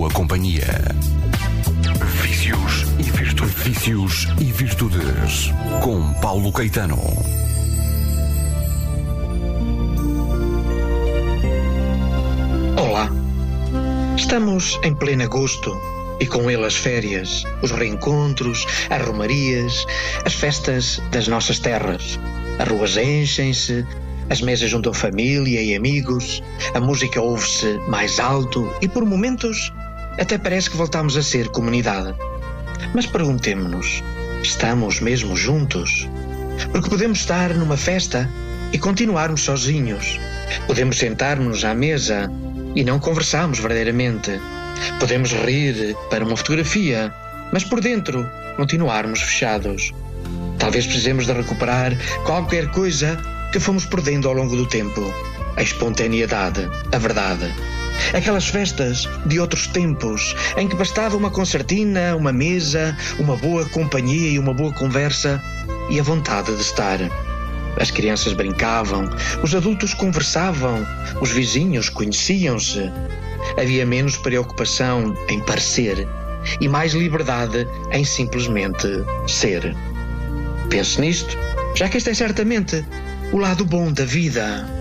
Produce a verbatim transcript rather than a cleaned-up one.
boa companhia. Vícios e virtudes. Vícios e virtudes. Com Paulo Caetano. Olá. Estamos em pleno agosto e com ele as férias, os reencontros, as romarias, as festas das nossas terras. As ruas enchem-se, as mesas juntam família e amigos, a música ouve-se mais alto e, por momentos, até parece que voltamos a ser comunidade. Mas perguntemo-nos, estamos mesmo juntos? Porque podemos estar numa festa e continuarmos sozinhos. Podemos sentar-nos à mesa e não conversarmos verdadeiramente. Podemos rir para uma fotografia, mas por dentro continuarmos fechados. Talvez precisemos de recuperar qualquer coisa que fomos perdendo ao longo do tempo. A espontaneidade, a verdade. Aquelas festas de outros tempos, em que bastava uma concertina, uma mesa, uma boa companhia e uma boa conversa, e a vontade de estar. As crianças brincavam, os adultos conversavam, os vizinhos conheciam-se. Havia menos preocupação em parecer e mais liberdade em simplesmente ser. Pense nisto, já que este é certamente o lado bom da vida.